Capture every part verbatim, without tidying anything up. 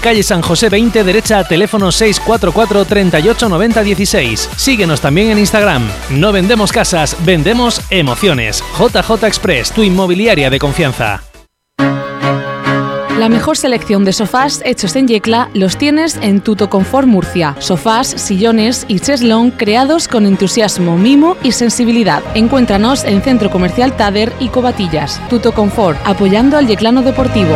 calle San José veinte, derecha, teléfono seis cuatro cuatro, treinta y ocho, noventa, dieciséis. Síguenos también en Instagram. No vendemos casas, vendemos emociones. J J Express, tu inmobiliaria de confianza. La mejor selección de sofás hechos en Yecla los tienes en Tuto Confort Murcia. Sofás, sillones y cheslón creados con entusiasmo, mimo y sensibilidad. Encuéntranos en Centro Comercial Tader y Covatillas. Tuto Confort, apoyando al yeclano deportivo.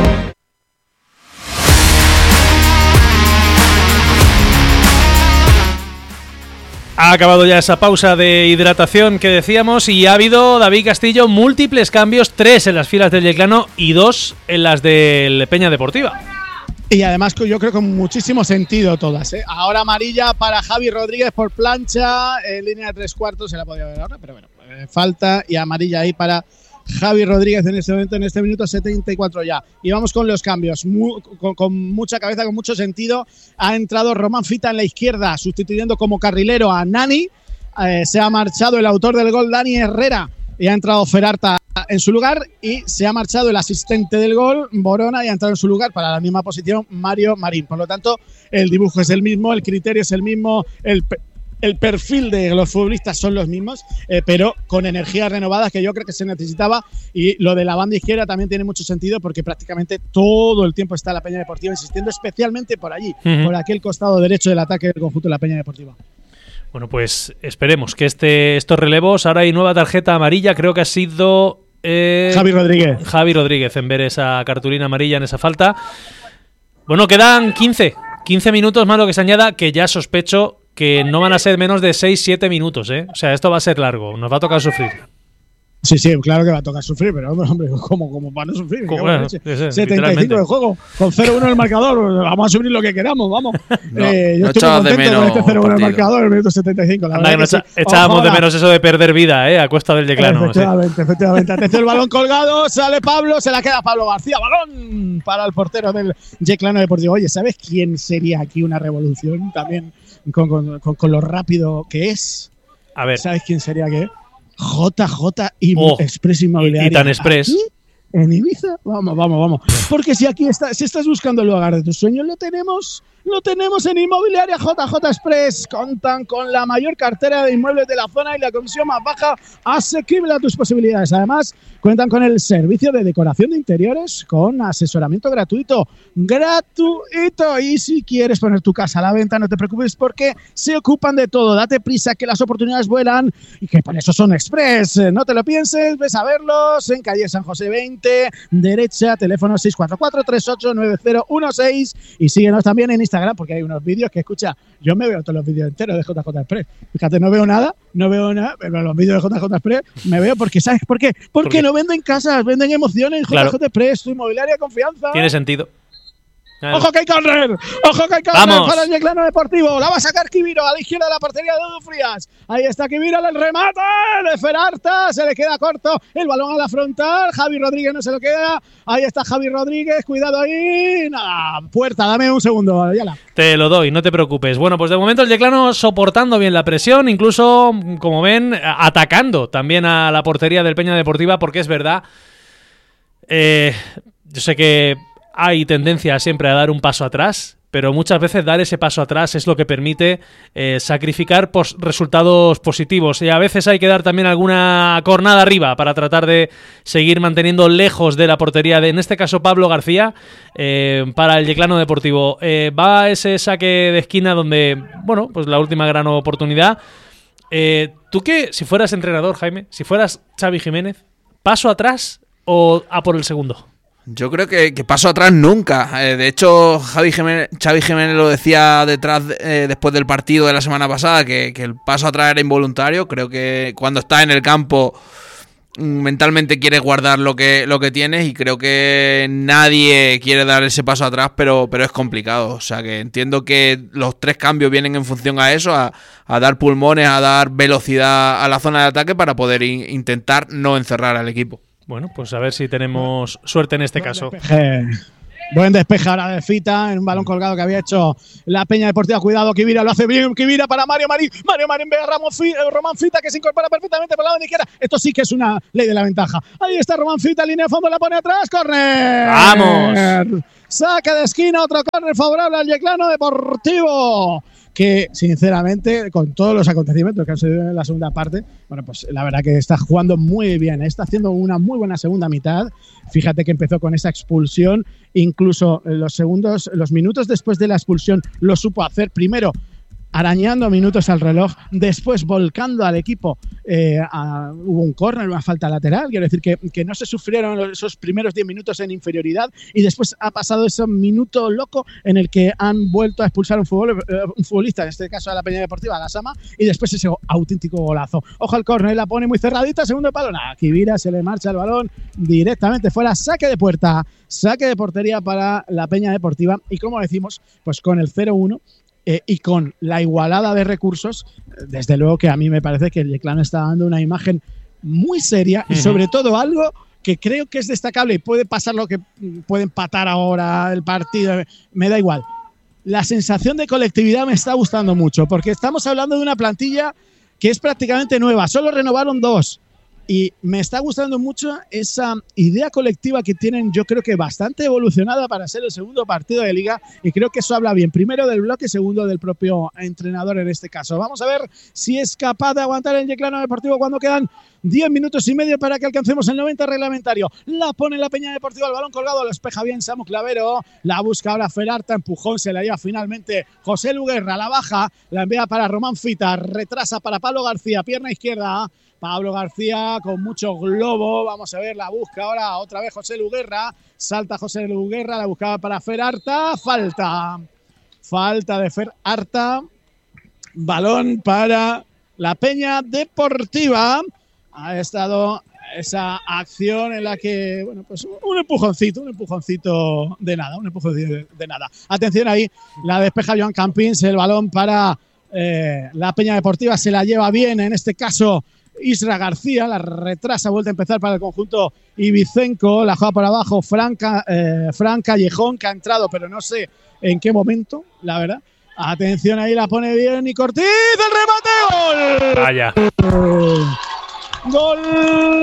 Ha acabado ya esa pausa de hidratación que decíamos y ha habido, David Castillo, múltiples cambios, tres en las filas del Yeclano y dos en las del Peña Deportiva. Y además yo creo con muchísimo sentido todas, ¿eh? Ahora amarilla para Javi Rodríguez por plancha, en línea de tres cuartos, se la podía ver ahora, pero bueno, eh, falta y amarilla ahí para Javi Rodríguez en este momento, en este minuto setenta y cuatro ya. Y vamos con los cambios, Mu- con, con mucha cabeza, con mucho sentido. Ha entrado Román Fita en la izquierda, sustituyendo como carrilero a Nani. Eh, se ha marchado el autor del gol, Dani Herrera, y ha entrado Ferarta en su lugar. Y se ha marchado el asistente del gol, Borona, y ha entrado en su lugar para la misma posición Mario Marín. Por lo tanto, el dibujo es el mismo, el criterio es el mismo, el El perfil de los futbolistas son los mismos, eh, pero con energías renovadas que yo creo que se necesitaba. Y lo de la banda izquierda también tiene mucho sentido porque prácticamente todo el tiempo está la Peña Deportiva insistiendo, especialmente por allí, uh-huh. por aquel costado derecho del ataque del conjunto de la Peña Deportiva. Bueno, pues esperemos que este, estos relevos, ahora hay nueva tarjeta amarilla, creo que ha sido eh, Javi Rodríguez. Javi Rodríguez en ver esa cartulina amarilla en esa falta. Bueno, quedan quince, quince minutos más lo que se añada, que ya sospecho que no van a ser menos de seis siete minutos, ¿eh? O sea, esto va a ser largo, nos va a tocar sufrir. Sí, sí, claro que va a tocar sufrir, pero hombre, ¿cómo, cómo van a sufrir? Bueno, ese, setenta y cinco de juego, con cero uno en el marcador, vamos a subir lo que queramos, vamos. No, eh, yo no estoy muy contento con este cero uno en el marcador, en el minuto setenta y cinco. La Anda, que que no sí. Echábamos Ojo, de menos eso de perder vida, ¿eh? A cuesta del Yeclano. Efectivamente, sí. efectivamente. Atención, el balón colgado, sale Pablo, se la queda Pablo García, balón para el portero del Yeclano Deportivo. Oye, ¿sabes quién sería aquí una revolución también con, con, con, con lo rápido que es? A ver. ¿Sabes quién sería qué? J J y oh, Express Inmobiliaria. Y tan Express. ¿Aquí? ¿En Ibiza? Vamos, vamos, vamos. Porque si aquí está, si estás buscando el lugar de tus sueños, lo tenemos. Lo tenemos en Inmobiliaria J J Express. Contan con la mayor cartera de inmuebles de la zona y la comisión más baja, asequible a tus posibilidades. Además, cuentan con el servicio de decoración de interiores con asesoramiento gratuito. ¡Gratuito! Y si quieres poner tu casa a la venta, no te preocupes porque se ocupan de todo. Date prisa que las oportunidades vuelan y que por eso son Express. No te lo pienses, ves a verlos en calle San José veinte, derecha, teléfono seis cuatro cuatro, tres ocho nueve cero uno seis y síguenos también en Instagram porque hay unos vídeos que, escucha, yo me veo todos los vídeos enteros de J J Express. Fíjate, no veo nada, no veo nada, pero los vídeos de J J Express me veo porque, ¿sabes por qué? Porque ¿Por qué? No venden casas, venden emociones. J J claro. Express, tu inmobiliaria de confianza. Tiene sentido. Claro. ¡Ojo que hay córner! ¡Ojo que hay córner para el Yeclano Deportivo! La va a sacar Quiviro a la izquierda de la portería de Edu Frías. Ahí está Quiviro, el remate de Ferarta. Se le queda corto el balón a la frontal. Javi Rodríguez no se lo queda. Ahí está Javi Rodríguez. Cuidado ahí. Nada, puerta, dame un segundo. Yala. Te lo doy, no te preocupes. Bueno, pues de momento el Yeclano soportando bien la presión. Incluso, como ven, atacando también a la portería del Peña Deportiva. Porque es verdad. Eh, yo sé que hay tendencia siempre a dar un paso atrás, pero muchas veces dar ese paso atrás es lo que permite eh, sacrificar pos- resultados positivos y a veces hay que dar también alguna cornada arriba para tratar de seguir manteniendo lejos de la portería de, en este caso, Pablo García, eh, para el Yeclano Deportivo. Eh, va ese saque de esquina donde, bueno, pues la última gran oportunidad. Eh, ¿Tú qué, si fueras entrenador, Jaime, si fueras Xavi Jiménez, paso atrás o a por el segundo? Yo creo que, que paso atrás nunca. Eh, de hecho, Javi Jiménez, Xavi Jiménez lo decía detrás eh, después del partido de la semana pasada, que, que el paso atrás era involuntario. Creo que cuando estás en el campo mentalmente quieres guardar lo que, lo que tienes y creo que nadie quiere dar ese paso atrás, pero, pero es complicado. O sea que entiendo que los tres cambios vienen en función a eso, a, a dar pulmones, a dar velocidad a la zona de ataque para poder in, intentar no encerrar al equipo. Bueno, pues a ver si tenemos suerte en este caso. Buen despeje ahora de Fita en un balón colgado que había hecho la Peña Deportiva. Cuidado, Kivira lo hace bien. Kivira para Mario Marín. Mario Marín ve a Ramón Fita, Román Fita, que se incorpora perfectamente por la banda izquierda. Esto sí que es una ley de la ventaja. Ahí está Román Fita, línea de fondo, la pone atrás. ¡Córner! ¡Vamos! Saca de esquina, otro córner favorable al Yeclano Deportivo. Que sinceramente, con todos los acontecimientos que han sucedido en la segunda parte, bueno, pues la verdad que está jugando muy bien, está haciendo una muy buena segunda mitad. Fíjate que empezó con esa expulsión, incluso los segundos, los minutos después de la expulsión lo supo hacer. Primero arañando minutos al reloj, después volcando al equipo. Eh, a, hubo un córner, una falta lateral, quiero decir que, que no se sufrieron esos primeros diez minutos en inferioridad y después ha pasado ese minuto loco en el que han vuelto a expulsar a un, futbol, eh, un futbolista, en este caso a la Peña Deportiva, a Gassama, y después ese auténtico golazo. Ojo al córner, la pone muy cerradita, segundo palo, nada, Kivira se le marcha el balón directamente fuera, saque de puerta, saque de portería para la Peña Deportiva y como decimos, pues con el cero uno Eh, y con la igualada de recursos, desde luego que a mí me parece que el Yeclano está dando una imagen muy seria y sobre todo algo que creo que es destacable y puede pasar lo que puede empatar ahora el partido, me da igual. La sensación de colectividad me está gustando mucho porque estamos hablando de una plantilla que es prácticamente nueva, solo renovaron dos. Y me está gustando mucho esa idea colectiva que tienen, yo creo que bastante evolucionada para ser el segundo partido de Liga y creo que eso habla bien, primero del bloque, segundo del propio entrenador en este caso. Vamos a ver si es capaz de aguantar el Yeclano Deportivo cuando quedan diez minutos y medio para que alcancemos el noventa reglamentario. La pone la Peña Deportiva, el balón colgado, lo espeja bien Samu Clavero, la busca ahora Ferarta, empujón, se la lleva finalmente José Luguerra, la baja, la envía para Román Fita, retrasa para Pablo García, pierna izquierda, Pablo García con mucho globo, vamos a ver, la busca ahora otra vez José Luguerra, salta José Luguerra, la buscaba para Ferarta, falta, falta de Ferarta, balón para la Peña Deportiva. Ha estado esa acción en la que, bueno, pues un empujoncito, un empujoncito de nada, un empujoncito de, de nada. Atención ahí, la despeja Joan Campins, el balón para eh, la Peña Deportiva, se la lleva bien, en este caso Isra García, la retrasa, vuelve a empezar para el conjunto ibicenco, la juega por abajo Franca, eh, Fran Callejón, que ha entrado, pero no sé en qué momento, la verdad. Atención ahí, la pone bien y Cortiz, el remate, gol. Vaya. Gol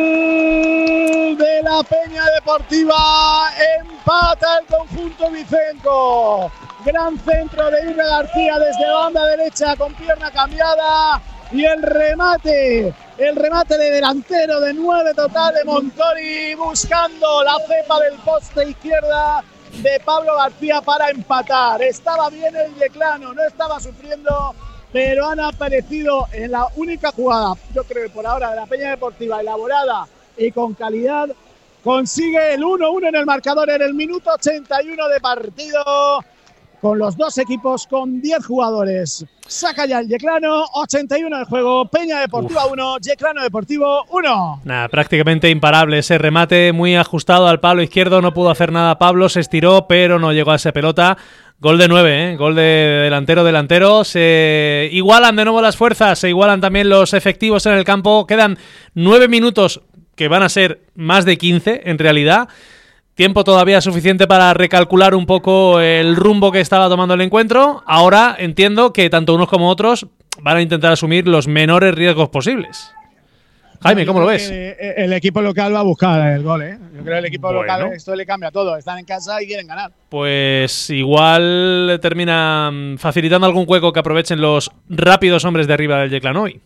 de la Peña Deportiva, empata el conjunto ibicenco. Gran centro de Isra García desde banda derecha con pierna cambiada y el remate, el remate de delantero de nueve total de Montori buscando la cepa del poste izquierda de Pablo García para empatar. Estaba bien el Yeclano, no estaba sufriendo, pero han aparecido en la única jugada, yo creo que por ahora, de la Peña Deportiva, elaborada y con calidad, consigue el uno uno en el marcador en el minuto ochenta y uno de partido, con los dos equipos con diez jugadores. Saca ya el Yeclano, ochenta y uno de juego, Peña Deportiva uno, Yeclano Deportivo uno. Nada, prácticamente imparable ese remate, muy ajustado al palo izquierdo, no pudo hacer nada Pablo, se estiró, pero no llegó a esa pelota. Gol de nueve, ¿eh? Gol de delantero, delantero. Se igualan de nuevo las fuerzas, se igualan también los efectivos en el campo. Quedan nueve minutos, que van a ser más de quince en realidad. Tiempo todavía suficiente para recalcular un poco el rumbo que estaba tomando el encuentro. Ahora entiendo que tanto unos como otros van a intentar asumir los menores riesgos posibles. Jaime, ¿cómo lo ves? El equipo local va a buscar el gol, ¿eh? Yo creo que el equipo bueno. local esto le cambia todo. Están en casa y quieren ganar. Pues igual termina facilitando algún hueco que aprovechen los rápidos hombres de arriba del Yeclano hoy.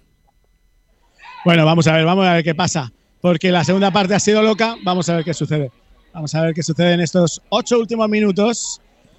Bueno, vamos a ver, vamos a ver qué pasa. Porque la segunda parte ha sido loca. Vamos a ver qué sucede. Vamos a ver qué sucede en estos ocho últimos minutos.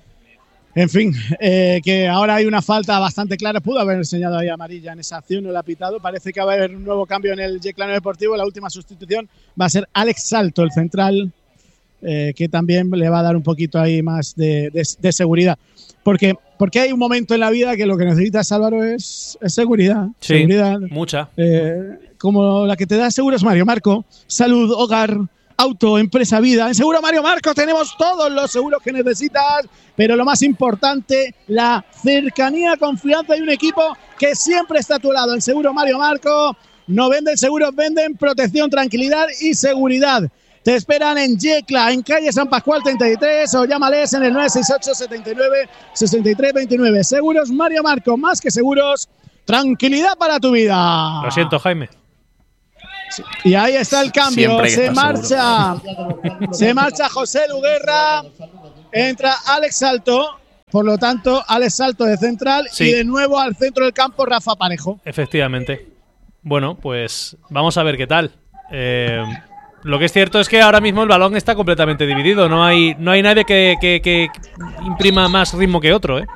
En fin, eh, que ahora hay una falta bastante clara. Pudo haber enseñado ahí amarilla en esa acción, no la ha pitado. Parece que va a haber un nuevo cambio en el Yeclano Deportivo. La última sustitución va a ser Alex Salto, el central, eh, que también le va a dar un poquito ahí más de, de, de seguridad. Porque, porque hay un momento en la vida que lo que necesitas, Álvaro, es, es seguridad. Sí, seguridad, mucha. Eh, como la que te da Seguros Mario Marco. Salud, hogar, auto, empresa, vida. En Seguro Mario Marco tenemos todos los seguros que necesitas, pero lo más importante, la cercanía, confianza y un equipo que siempre está a tu lado. En Seguro Mario Marco no venden seguros, venden protección, tranquilidad y seguridad. te esperan en Yecla, en calle San Pascual treinta y tres, o llámales en el nueve seis ocho, setenta y nueve, sesenta y tres veintinueve. Seguros Mario Marco, más que seguros, tranquilidad para tu vida. Lo siento, Jaime. Sí. Y ahí está el cambio, se marcha, seguro. se marcha José Luguerra, entra Alex Salto, por lo tanto, Alex Salto de central, sí. Y de nuevo al centro del campo Rafa Parejo. Efectivamente. Bueno, pues vamos a ver qué tal. Eh, lo que es cierto es que ahora mismo el balón está completamente dividido. No hay, no hay nadie que, que, que imprima más ritmo que otro, ¿eh?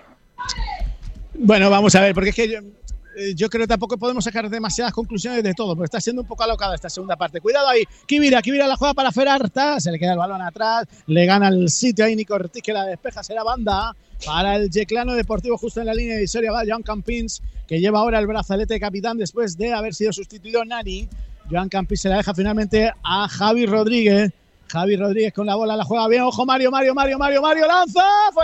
Bueno, vamos a ver, porque es que yo, yo creo que tampoco podemos sacar demasiadas conclusiones de todo, porque está siendo un poco alocada esta segunda parte. Cuidado ahí, Kibira, Kibira la juega para Ferarta, se le queda el balón atrás, le gana el sitio ahí Nico Ortiz, que la despeja, será banda para el Yeclano Deportivo justo en la línea divisoria. Va Joan Campins, que lleva ahora el brazalete de capitán después de haber sido sustituido Nani. Joan Campins se la deja finalmente a Javi Rodríguez. Javi Rodríguez con la bola, la juega bien. Ojo, Mario, Mario, Mario, Mario, Mario, lanza,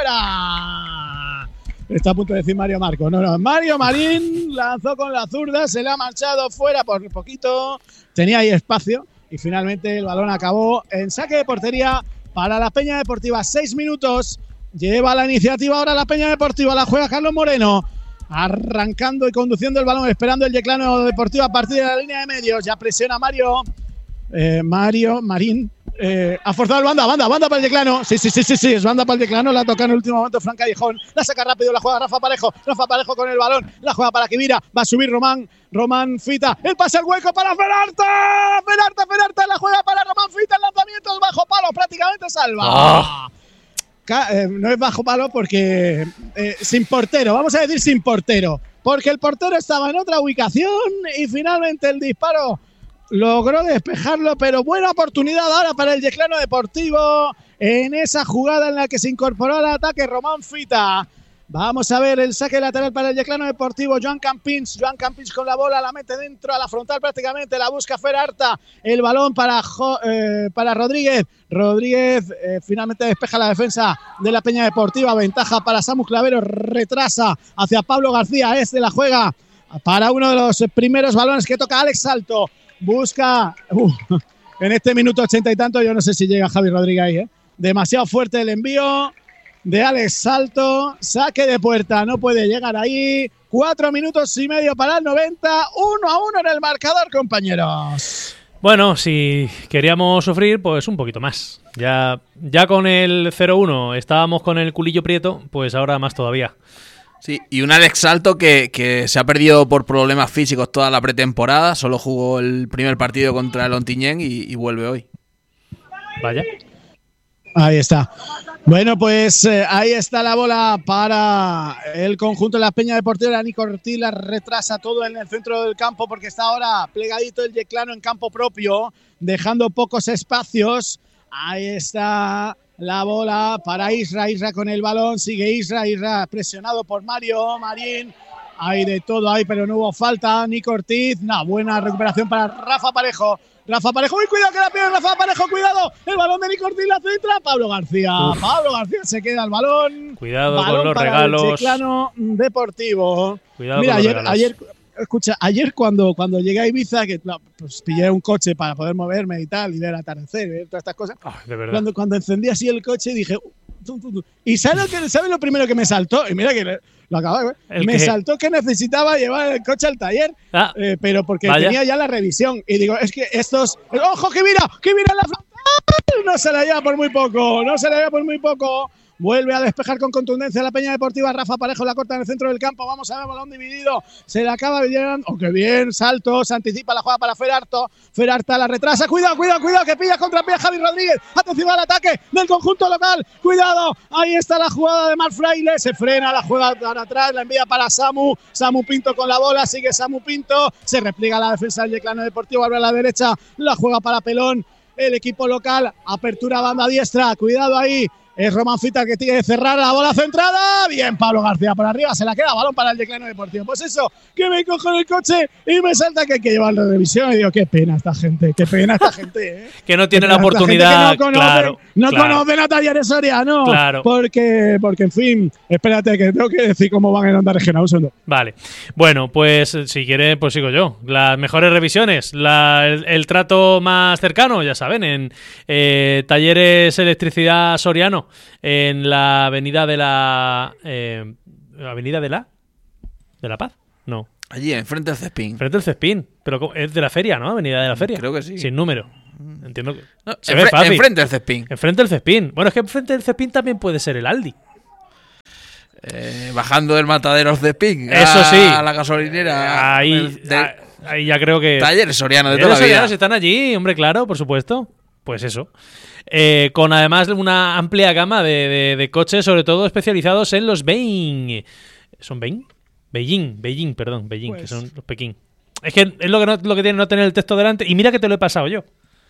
fuera. Está a punto de decir Mario Marco. No, no, Mario Marín lanzó con la zurda, se le ha marchado fuera por poquito. Tenía ahí espacio y finalmente el balón acabó en saque de portería para la Peña Deportiva. Seis minutos. Lleva la iniciativa ahora la Peña Deportiva. La juega Carlos Moreno. Arrancando y conduciendo el balón, esperando el Yeclano Deportivo a partir de la línea de medios. Ya presiona Mario. Eh, Mario Marín. Eh, ha forzado el banda, banda, banda para el Yeclano. Sí, sí, sí, sí, sí, es banda para el Yeclano. La toca en el último momento Fran Callejón. La saca rápido, la juega Rafa Parejo. Rafa Parejo con el balón. La juega para Kibira. Va a subir Román. Román Fita. El pase al hueco para Ferarta. Ferarta, Ferarta. La juega para Román Fita. El lanzamiento es bajo palo. Prácticamente salva. Oh. Eh, no es bajo palo porque eh, sin portero, vamos a decir sin portero, porque el portero estaba en otra ubicación y finalmente el disparo logró despejarlo, pero buena oportunidad ahora para el Yeclano Deportivo en esa jugada en la que se incorporó al ataque Román Fita. Vamos a ver el saque lateral para el Yeclano Deportivo. Joan Campins, Joan Campins con la bola, la mete dentro a la frontal prácticamente, la busca Ferarta, el balón para, jo, eh, para Rodríguez. Rodríguez eh, finalmente despeja la defensa de la Peña Deportiva, ventaja para Samu Clavero, retrasa hacia Pablo García, este la juega para uno de los primeros balones que toca Alex Salto. Busca, uh, en este minuto ochenta y tanto, yo no sé si llega Javi Rodríguez ahí, ¿eh? Demasiado fuerte el envío de Alex Salto, saque de puerta, no puede llegar ahí. Cuatro minutos y medio para el noventa, uno a uno en el marcador, compañeros. Bueno, si queríamos sufrir, pues un poquito más. Ya, ya con el cero uno estábamos con el culillo prieto, pues ahora más todavía. Sí, y un Alex Salto que, que se ha perdido por problemas físicos toda la pretemporada, solo jugó el primer partido contra el Ontinyent y, y vuelve hoy. Vaya. Ahí está. Bueno, pues eh, ahí está la bola para el conjunto de la Peña Deportiva. Nico Ortiz la retrasa todo en el centro del campo porque está ahora plegadito el Yeclano en campo propio, dejando pocos espacios. Ahí está la bola para Isra. Isra con el balón, sigue Isra. Isra presionado por Mario Marín. Hay de todo ahí, pero no hubo falta. Nico Ortiz, una buena recuperación para Rafa Parejo. Rafa Parejo, uy, cuidado que la pierde Rafa Parejo, cuidado, el balón de Nico Ortiz la centra, Pablo García, Uf. Pablo García se queda el balón. Cuidado balón con los para regalos. El Yeclano Deportivo. Cuidado Mira, con ayer, los regalos. ayer, escucha, ayer cuando, cuando llegué a Ibiza, que pues, pillé un coche para poder moverme y tal, y ver atardecer, ver todas estas cosas. Ay, de verdad. Cuando, cuando encendí así el coche dije, tum, tum, tum. ¿Y sabes lo, que, ¿sabes lo primero que me saltó? Y mira que lo acabo de ver. Me qué? saltó que necesitaba llevar el coche al taller, ah, eh, pero porque vaya. tenía ya la revisión. Y digo, es que estos. ¡Ojo, que mira! ¡Que mira la frontal! No se la lleva por muy poco, no se la lleva por muy poco. Vuelve a despejar con contundencia la Peña Deportiva. Rafa Parejo la corta en el centro del campo. Vamos a ver, balón dividido. Se le acaba llegando. ¡Oh, qué bien! Salto, se anticipa la jugada para Ferarto. Ferarta la retrasa. Cuidado, cuidado, cuidado, que pilla contra pie Javi Rodríguez. Atención al ataque del conjunto local. Cuidado, ahí está la jugada de Marc Fraile. Se frena la jugada para atrás. La envía para Samu. Samu Pinto con la bola. Sigue Samu Pinto. Se repliega la defensa del Yeclano Deportivo. Abre a la derecha. La juega para Pelón. El equipo local, apertura banda diestra, cuidado ahí, Es Román Fita el que tiene que cerrar la bola centrada. Bien, Pablo García por arriba. Se la queda, balón para el Yeclano Deportivo. Pues eso, que me cojo en el coche y me salta que hay que llevarlo de revisión. Y digo, qué pena esta gente, qué pena esta gente. ¿eh? Que no tiene la oportunidad. No conocen, claro, no claro. conocen a Talleres Soriano. Claro. Porque, porque, en fin, espérate que tengo que decir cómo van en onda regional. Un segundo. Vale. Bueno, pues si quiere, pues sigo yo. Las mejores revisiones, la, el, el trato más cercano, ya saben, en eh, Talleres Electricidad Soriano, en la avenida de la... Eh, ¿Avenida de la? ¿De la Paz? No. Allí, enfrente del Cespín. Frente al Cespín. Pero es de la feria, ¿no? Avenida de la feria. Creo que sí. Sin número. Entiendo que... No, se ve enfre- fácil. enfrente del Cespín. Enfrente del Cespín. Bueno, es que enfrente del Cespín también puede ser el Aldi. Eh, bajando del matadero al Cespín. Eso sí. A la gasolinera. Ahí, de- ahí ya creo que... Talleres Soriano de Talleres toda la vida. Sorianos están allí, hombre, claro, por supuesto. Pues eso. Eh, con además una amplia gama de, de, de coches, sobre todo especializados en los Beijing. ¿Son Beijing? Beijing, Beijing, perdón, Beijing, Pues- que son los Pekín. Es que es lo que, no, lo que tiene no tener el texto delante. Y mira que te lo he pasado yo.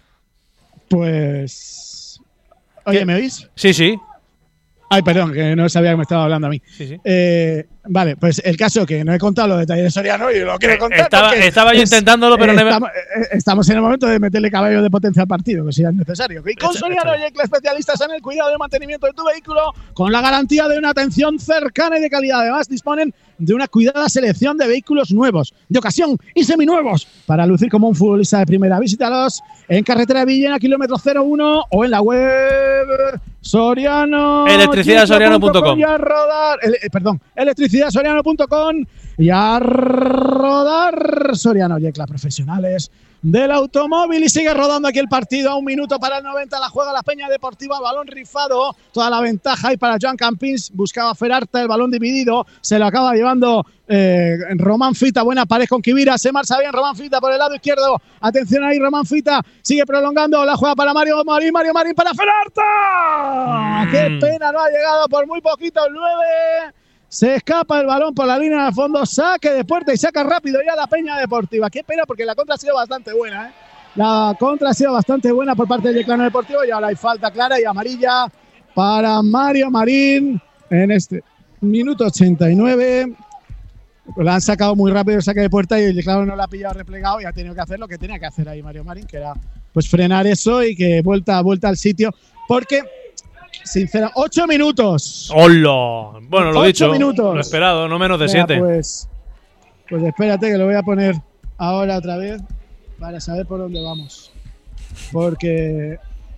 Pues. Oye, ¿Qué? ¿me oís? Sí, sí. Ay, perdón, que no sabía que me estaba hablando a mí. sí, sí. Eh, vale, pues el caso que no he contado lo de Talleres Soriano y lo quiero contar. Estaba, porque estaba yo es- intentándolo, pero eh, no me- estamos, eh, estamos en el momento de meterle caballo de potencia al partido, que sea necesario. Y con Echa- Soriano échale. y Yecla, especialistas en el cuidado y el mantenimiento de tu vehículo, con la garantía de una atención cercana y de calidad. Además, disponen de una cuidada selección de vehículos nuevos, de ocasión y seminuevos, para lucir como un futbolista de primera. Visítalos en carretera de Villena, kilómetro cero uno, o en la web Soriano. electricidad soriano punto com. Y a rodar, el- eh, perdón, electricidad soriano punto com y a rodar. Soriano Yecla, profesionales del automóvil. Y sigue rodando aquí el partido a un minuto para el noventa. La juega la Peña Deportiva, balón rifado, toda la ventaja ahí para Joan Campins. Buscaba Ferarta, el balón dividido, se lo acaba llevando eh, Román Fita. Buena pared con Kibira, se marcha bien Román Fita por el lado izquierdo. Atención ahí, Román Fita sigue prolongando, la juega para Mario Marín, Mario Marín para Ferarta. Mm. Qué pena, no ha llegado por muy poquito el nueve. Se escapa el balón por la línea de fondo, saque de puerta y saca rápido ya la Peña Deportiva. Qué pena, porque la contra ha sido bastante buena, ¿eh? La contra ha sido bastante buena por parte del Yeclano Deportivo y ahora hay falta clara y amarilla para Mario Marín en este minuto ochenta y nueve. La han sacado muy rápido el saque de puerta y el Yeclano no la ha pillado replegado y ha tenido que hacer lo que tenía que hacer ahí Mario Marín, que era pues frenar eso y que vuelta, vuelta al sitio, porque sincera, ocho minutos. ¡Hola! Bueno, lo Ocho dicho. minutos. Lo esperado, no menos de Venga, siete. Pues, pues espérate que lo voy a poner ahora otra vez para saber por dónde vamos. Porque,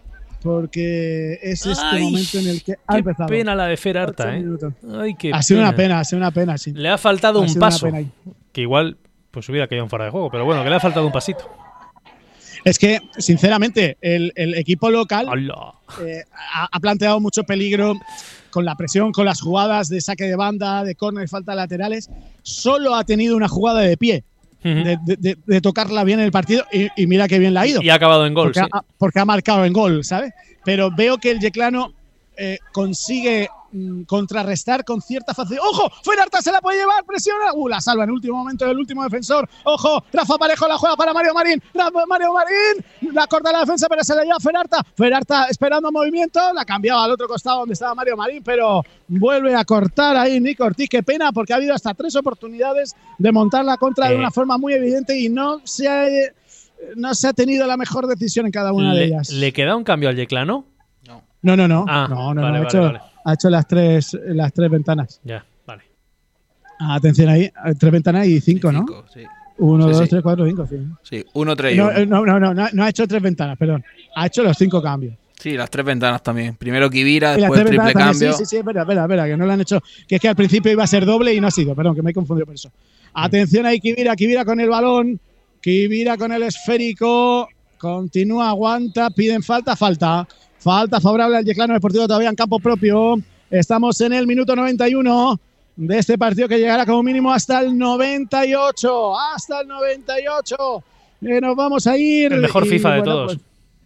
porque es este Ay, momento en el que ha Qué empezado. pena la de Ocho Ferarta, ¿eh? minutos. Ay, qué Ha sido pena. una pena, ha sido una pena, sí. Le ha faltado Ha un sido una paso. pena ahí. Que igual pues hubiera caído en fuera de juego. Pero bueno, que le ha faltado un pasito. Es que, sinceramente, el, el equipo local ¡Hala! eh, ha, ha planteado mucho peligro con la presión, con las jugadas de saque de banda, de córner, falta laterales. Solo ha tenido una jugada de pie, Ujú. de, de- de- de tocarla bien en el partido y, y mira qué bien la ha ido. Y ha acabado en gol, porque, sí. ha, porque ha marcado en gol, ¿sabes? Pero veo que el Yeclano eh, consigue mm, contrarrestar con cierta facilidad. ¡Ojo! Ferarta se la puede llevar, presiona. ¡Uh! La salva en el último momento del último defensor. ¡Ojo! Rafa Parejo la juega para Mario Marín. Rafa, Mario Marín la corta la defensa, pero se la lleva Ferarta. Ferarta esperando movimiento. La cambiaba al otro costado donde estaba Mario Marín, pero vuelve a cortar ahí Nico Ortiz. Qué pena, porque ha habido hasta tres oportunidades de montar la contra de Eh. una forma muy evidente y no se ha, no se ha tenido la mejor decisión en cada una de Le, ellas. ¿Le queda un cambio al Yeclano? No, no, no. Ah, no, no, vale, no, ha, vale, hecho, vale. ha hecho las tres, las tres ventanas. Ya, vale. Atención ahí, tres ventanas y cinco, ¿no? Cinco, sí. Uno, Sí, dos, sí. tres, cuatro, cinco, sí. Sí, uno, tres y No, uno. eh, no, no, no, no, no ha hecho tres ventanas, perdón. Ha hecho los cinco cambios. Sí, las tres ventanas también. Primero Kibira, Y las después tres triple ventanas también, cambio. Sí, sí, sí, espera, espera, espera, que no lo han hecho. Que es que al principio iba a ser doble y no ha sido, perdón, que me he confundido por eso. Atención ahí, Kibira, Kibira con el balón. Kibira con el esférico. Continúa, aguanta, piden falta, falta. Falta favorable al Yeclano Deportivo todavía en campo propio. Estamos en el minuto noventa y uno de este partido que llegará como mínimo hasta el noventa y ocho. Hasta el noventa y ocho. Eh, nos vamos a ir. El mejor y, FIFA de bueno, todos.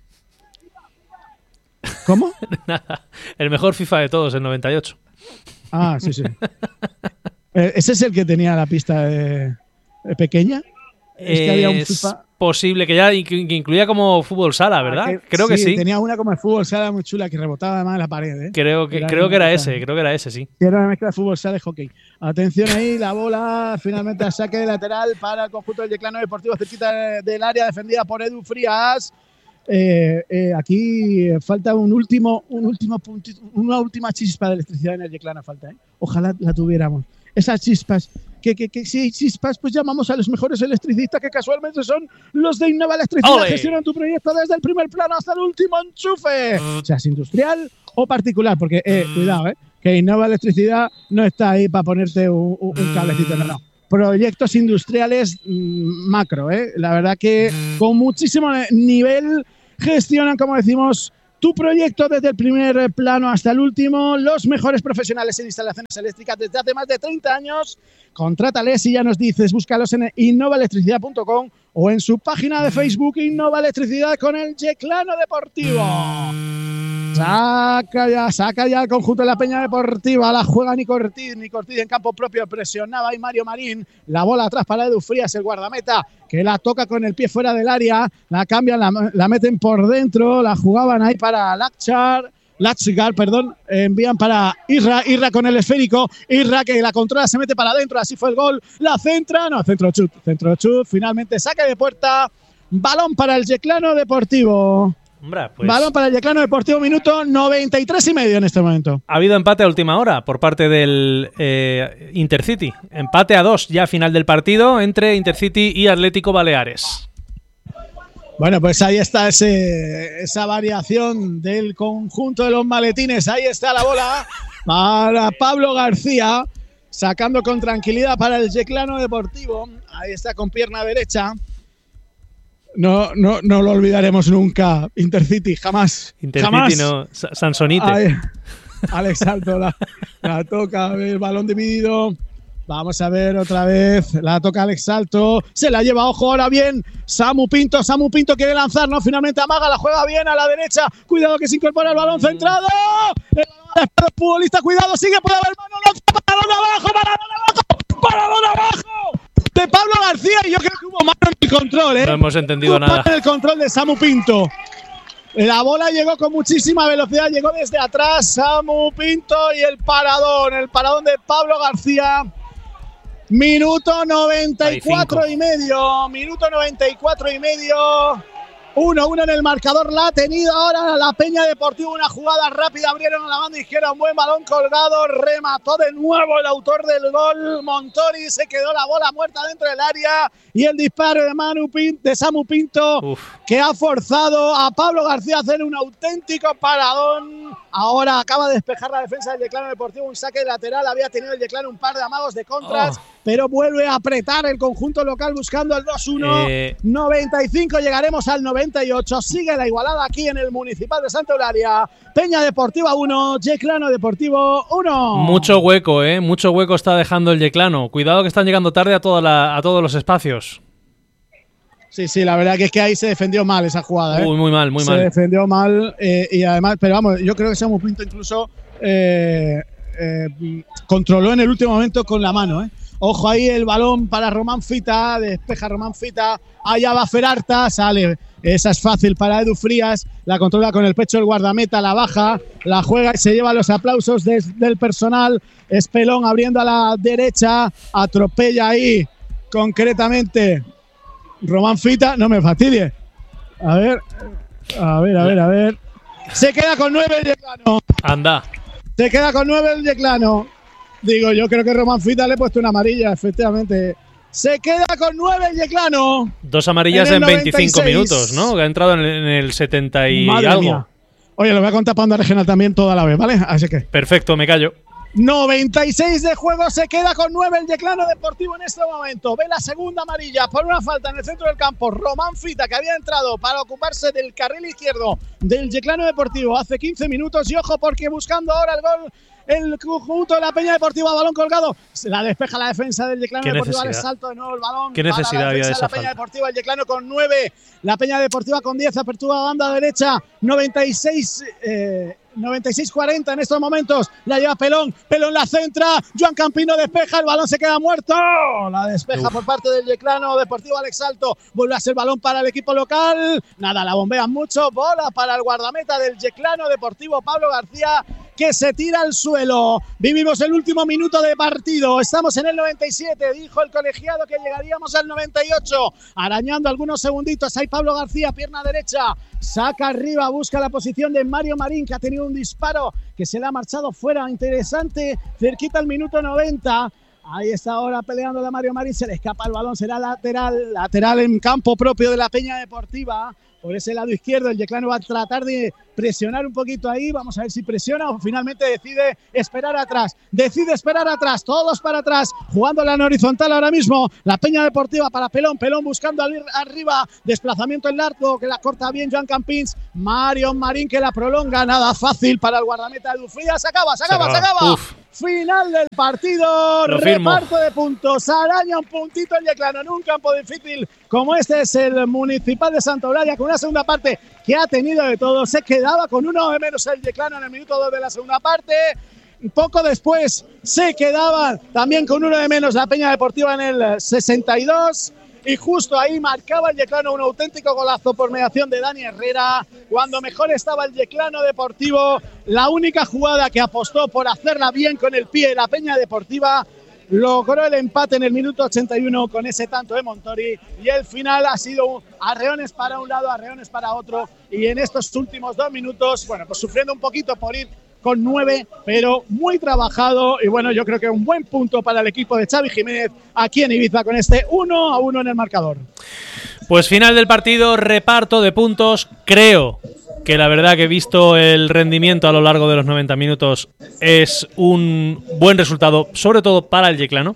pues- ¿Cómo? Nada. El mejor FIFA de todos, el noventa y ocho. Ah, sí, sí. Eh, ¿Ese es el que tenía la pista de, de pequeña? Es que había un Es- FIFA. posible, que ya que incluía como fútbol sala, ¿verdad? Que, creo sí, que sí. Tenía una como el fútbol sala muy chula que rebotaba además en la pared. ¿eh? Creo que era creo que era ese, mezcla. creo que era ese, sí. Era una mezcla de fútbol sala y hockey. Atención ahí, la bola finalmente a saque de lateral para el conjunto del Yeclano Deportivo cerquita del área defendida por Edu Frías. Eh, eh, aquí falta un último, un último puntito, una última chispa de electricidad en el Yeclano falta. ¿eh? Ojalá la tuviéramos. Esas chispas, que, que, que si hay chispas, pues llamamos a los mejores electricistas que casualmente son los de Innova Electricidad. ¡Ole! Gestionan tu proyecto desde el primer plano hasta el último enchufe, seas industrial o particular, porque eh, cuidado, eh, que Innova Electricidad no está ahí para ponerte un, un, un cablecito, no, no. Proyectos industriales mmm, macro, eh. La verdad que con muchísimo nivel gestionan, como decimos, tu proyecto desde el primer plano hasta el último. Los mejores profesionales en instalaciones eléctricas desde hace más de treinta años. Contrátales y ya nos dices, búscalos en innova electricidad punto com o en su página de Facebook Innova Electricidad con el Yeclano Deportivo. Saca ya, saca ya el conjunto de la Peña Deportiva, la juega Nico Ortiz, Nico Ortiz en campo propio, presionaba ahí Mario Marín, la bola atrás para Edu Frías, el guardameta, que la toca con el pie fuera del área, la cambian, la, la meten por dentro, la jugaban ahí para Lachar, Lachgar, perdón, envían para Irra, Irra con el esférico, Irra que la controla, se mete para adentro, así fue el gol, la centra, no, centro chut, centro chut, finalmente saca de puerta, balón para el Yeclano Deportivo. Hombre, pues balón para el Yeclano Deportivo, minuto noventa y tres y medio en este momento. Ha habido empate a última hora por parte del eh, Intercity. Empate a dos ya a final del partido entre Intercity y Atlético Baleares. Bueno, pues ahí está ese, esa variación del conjunto de los maletines. Ahí está la bola para Pablo García, sacando con tranquilidad para el Yeclano Deportivo. Ahí está con pierna derecha. No, no, no lo olvidaremos nunca. Intercity, jamás. Intercity jamás. no, Sansonite. Ay, Alex Alto la, la toca, el balón dividido. Vamos a ver otra vez. La toca Alex Alto. Se la lleva, ojo, ahora bien. Samu Pinto. Samu Pinto quiere lanzar, ¿no? Finalmente amaga, la juega bien a la derecha. Cuidado que se incorpora el balón centrado. El balón futbolista, cuidado, sigue, puede haber mano. Balón abajo, balón abajo, balón abajo. De Pablo García, y yo creo que hubo mano en el control, ¿eh? No hemos entendido hubo nada. Mano en el control de Samu Pinto. La bola llegó con muchísima velocidad, llegó desde atrás Samu Pinto y el paradón, el paradón de Pablo García. Minuto noventa y cuatro y medio, minuto noventa y cuatro y medio. uno uno en el marcador, la ha tenido ahora la Peña Deportiva, una jugada rápida, abrieron a la banda izquierda, un buen balón colgado, remató de nuevo el autor del gol, Montori, se quedó la bola muerta dentro del área y el disparo de, Manu Pinto, de Samu Pinto, Uf. que ha forzado a Pablo García a hacer un auténtico paradón. Ahora acaba de despejar la defensa del Yeclano Deportivo, un saque lateral, había tenido el Yeclano un par de amagos de contras, oh. pero vuelve a apretar el conjunto local buscando el dos uno, eh. noventa y cinco, llegaremos al noventa y ocho, sigue la igualada aquí en el Municipal de Santa Eulalia. Peña Deportiva uno, Yeclano Deportivo uno. Mucho hueco, eh, mucho hueco está dejando el Yeclano, cuidado que están llegando tarde a, toda la, a todos los espacios. Sí, sí, la verdad que es que ahí se defendió mal esa jugada. ¿eh? Muy, muy mal, muy se mal. Se defendió mal eh, y además, pero vamos, yo creo que Samu Pinto incluso eh, eh, controló en el último momento con la mano. ¿eh? Ojo ahí el balón para Román Fita, despeja Román Fita, allá va Ferarta, sale. Esa es fácil para Edu Frías, la controla con el pecho el guardameta, la baja, la juega y se lleva los aplausos de, del personal. Espelón abriendo a la derecha, atropella ahí concretamente Román Fita, no me fastidie. A ver, a ver, a ver, a ver. Se queda con nueve el Yeclano. Anda. Se queda con nueve el Yeclano. Digo, yo creo que Román Fita le he puesto una amarilla, efectivamente. Se queda con nueve el Yeclano. Dos amarillas en, en veinticinco minutos, ¿no? Que ha entrado en el, en el setenta y Madre algo. Mía. Oye, lo voy a contar para Onda Regional también toda la vez, ¿vale? Así que. Perfecto, me callo. noventa y seis de juego, se queda con nueve el Yeclano Deportivo en este momento. Ve la segunda amarilla por una falta en el centro del campo. Román Fita, que había entrado para ocuparse del carril izquierdo del Yeclano Deportivo hace quince minutos. Y ojo, porque buscando ahora el gol el conjunto de la Peña Deportiva, balón colgado. Se la despeja la defensa del Yeclano Deportivo. Le salto de nuevo el balón. ¿Qué necesidad había de esa la Peña Deportiva, el Yeclano con nueve. La Peña Deportiva con diez. Apertura a banda derecha. noventa y seis. Eh, noventa y seis cuarenta en estos momentos. La lleva Pelón. Pelón la centra. Joan Campino despeja. El balón se queda muerto. La despeja Uf. por parte del Yeclano Deportivo Alex Salto. Vuelve a ser balón para el equipo local. Nada, la bombean mucho. Bola para el guardameta del Yeclano Deportivo, Pablo García, que se tira al suelo. Vivimos el último minuto de partido. Estamos en el noventa y siete. Dijo el colegiado que llegaríamos al noventa y ocho. Arañando algunos segunditos. Ahí Pablo García, pierna derecha. Saca arriba, busca la posición de Mario Marín, que ha tenido un disparo que se le ha marchado fuera. Interesante. Cerquita al minuto noventa. Ahí está ahora peleando la Mario Marín. Se le escapa el balón. Será lateral. Lateral en campo propio de la Peña Deportiva. Por ese lado izquierdo, el Yeclano va a tratar de presionar un poquito ahí. Vamos a ver si presiona o finalmente decide esperar atrás. Decide esperar atrás, todos para atrás, jugándola en horizontal ahora mismo. La Peña Deportiva para Pelón, Pelón buscando arriba, desplazamiento en largo, que la corta bien Joan Campins. Mario Marín que la prolonga, nada fácil para el guardameta de Dufría. Se acaba, se acaba, se acaba. Uf. Final del partido, Lo reparto firmo. de puntos, araña un puntito el Yeclano en un campo difícil como este es el Municipal de Santa Eulalia, con una segunda parte que ha tenido de todo. Se quedaba con uno de menos el Yeclano en el minuto dos de la segunda parte. Poco después se quedaba también con uno de menos la Peña Deportiva en el sesenta y dos. Y justo ahí marcaba el Yeclano un auténtico golazo por mediación de Dani Herrera. Cuando mejor estaba el Yeclano Deportivo, la única jugada que apostó por hacerla bien con el pie la Peña Deportiva logró el empate en el minuto ochenta y uno con ese tanto de Montori. Y el final ha sido arreones para un lado, arreones para otro. Y en estos últimos dos minutos, bueno, pues sufriendo un poquito por ir con nueve, pero muy trabajado y bueno, yo creo que un buen punto para el equipo de Xavi Jiménez aquí en Ibiza con este uno a uno en el marcador. Pues final del partido, reparto de puntos. Creo que la verdad que visto el rendimiento a lo largo de los noventa minutos es un buen resultado, sobre todo para el Yeclano,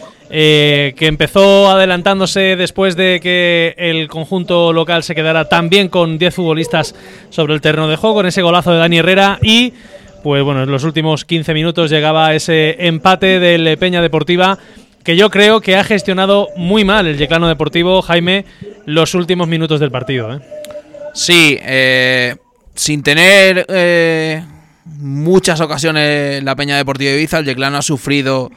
eh, que empezó adelantándose después de que el conjunto local se quedara también con diez futbolistas sobre el terreno de juego, con ese golazo de Dani Herrera y pues bueno, en los últimos quince minutos llegaba ese empate del Peña Deportiva que yo creo que ha gestionado muy mal el Yeclano Deportivo, Jaime, los últimos minutos del partido, ¿eh? Sí, eh, sin tener eh, muchas ocasiones la Peña Deportiva de Ibiza, el Yeclano ha sufrido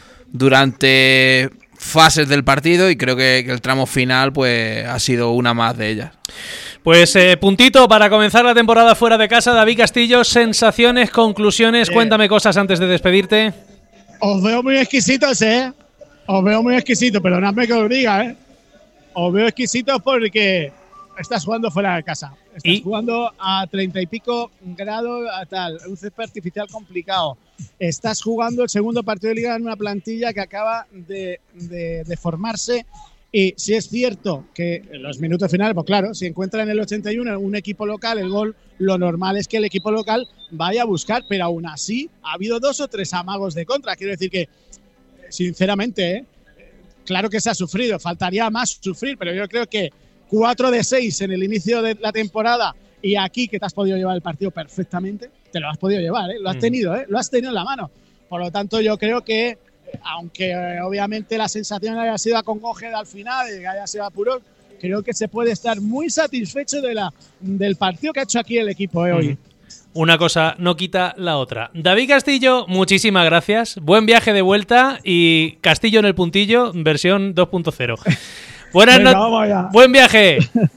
durante fases del partido y creo que, que el tramo final pues ha sido una más de ellas. Pues eh, puntito para comenzar la temporada fuera de casa. David Castillo, sensaciones, conclusiones, eh. cuéntame cosas antes de despedirte. Os veo muy exquisitos, ¿eh? Os veo muy exquisitos, perdonadme que os diga, ¿eh? Os veo exquisitos porque estás jugando fuera de casa. Estás ¿Y? jugando a treinta y pico grados, a tal, un césped artificial complicado. Estás jugando el segundo partido de liga en una plantilla que acaba de, de, de formarse. Y si es cierto que en los minutos finales, pues claro, si encuentra en el ochenta y uno un equipo local el gol, lo normal es que el equipo local vaya a buscar, pero aún así ha habido dos o tres amagos de contra. Quiero decir que, sinceramente, ¿eh? claro que se ha sufrido, faltaría más sufrir, pero yo creo que cuatro de seis en el inicio de la temporada y aquí que te has podido llevar el partido perfectamente, te lo has podido llevar, ¿eh? lo has tenido, ¿eh? lo has tenido en la mano. Por lo tanto, yo creo que aunque eh, obviamente la sensación haya sido acongojada al final y haya sido apuro, creo que se puede estar muy satisfecho de la, del partido que ha hecho aquí el equipo eh, hoy. Una cosa no quita la otra. David Castillo, muchísimas gracias. Buen viaje de vuelta y Castillo en el puntillo, versión dos punto cero. Buenas noches. Buen viaje.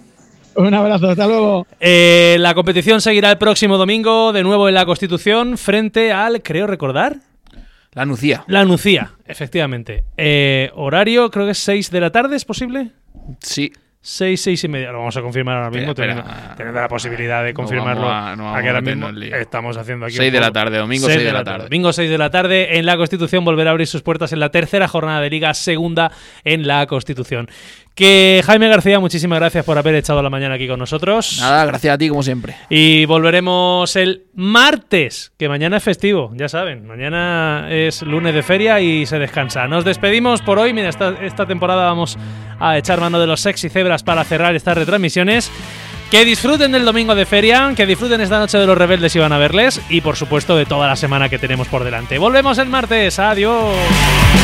Un abrazo, hasta luego. Eh, la competición seguirá el próximo domingo, de nuevo en la Constitución, frente al, creo recordar... La Nucía. La Nucía, efectivamente. Eh, horario, creo que es seis de la tarde, ¿es posible? Sí. seis, seis y media. Lo vamos a confirmar ahora mismo. Espera, teniendo, espera, teniendo la posibilidad de confirmarlo. No vamos a, no vamos aquí ahora a mismo estamos haciendo aquí. seis de la tarde, domingo seis de la tarde. Domingo seis de la tarde en la Constitución. Volverá a abrir sus puertas en la tercera jornada de Liga, segunda en la Constitución. Que Jaime García, muchísimas gracias por haber echado la mañana aquí con nosotros. Nada, gracias a ti como siempre. Y volveremos el martes, que mañana es festivo, ya saben. Mañana es lunes de feria y se descansa. Nos despedimos por hoy. Mira, esta, esta temporada vamos a echar mano de los Sexy Cebras para cerrar estas retransmisiones. Que disfruten del domingo de feria, que disfruten esta noche de los rebeldes y van a verles. Y por supuesto de toda la semana que tenemos por delante. Volvemos el martes. Adiós.